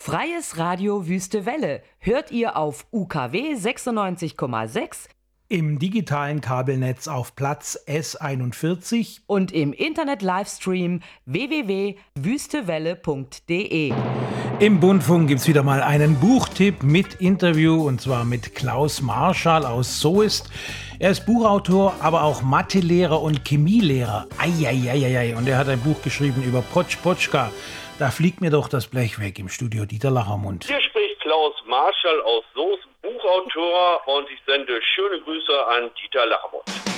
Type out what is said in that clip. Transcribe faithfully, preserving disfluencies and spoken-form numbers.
Freies Radio Wüste Welle hört ihr auf U K W sechsundneunzig Komma sechs, im digitalen Kabelnetz auf Platz S einundvierzig und im Internet-Livestream w w w punkt wüstewelle punkt d e. Im Bundfunk gibt es wieder mal einen Buchtipp mit Interview, und zwar mit Klaus Marschall aus Soest. Er ist Buchautor, aber auch Mathelehrer und Chemielehrer. Eieieiei. Und er hat ein Buch geschrieben über Potsch Potschka. Da fliegt mir doch das Blech weg im Studio Dieter Lachermund. Hier spricht Klaus Marschall aus Soest, Buchautor, und ich sende schöne Grüße an Dieter Lachermund.